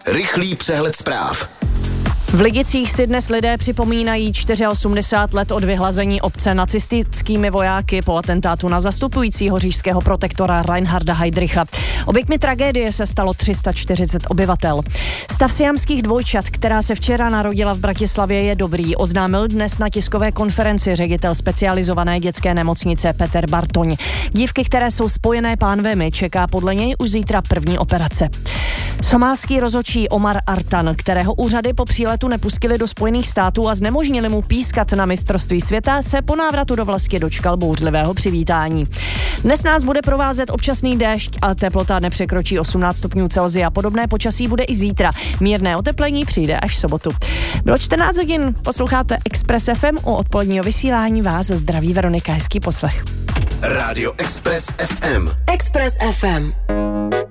Rychlý přehled zpráv. V Lidicích si dnes lidé připomínají 84 let od vyhlazení obce nacistickými vojáky po atentátu na zastupujícího říšského protektora Reinharda Heydricha. Oběťmi tragédie se stalo 340 obyvatel. Stav siamských dvojčat, která se včera narodila v Bratislavě, je dobrý, oznámil dnes na tiskové konferenci ředitel specializované dětské nemocnice Peter Bartoň. Dívky, které jsou spojené pánvemi, čeká podle něj už zítra první operace. Somálský rozhodčí Omar Artan, kterého úřady po příletu nepustili do Spojených států a znemožnili mu pískat na mistrovství světa, se po návratu do vlasti dočkal bouřlivého přivítání. Dnes nás bude provázet občasný déšť a teplota nepřekročí 18 stupňů Celsia. Podobné počasí bude i zítra. Mírné oteplení přijde až v sobotu. Bylo 14 hodin, posloucháte Express FM, u odpoledního vysílání vás zdraví Veronika, hezký poslech. Rádio Express FM. Express FM.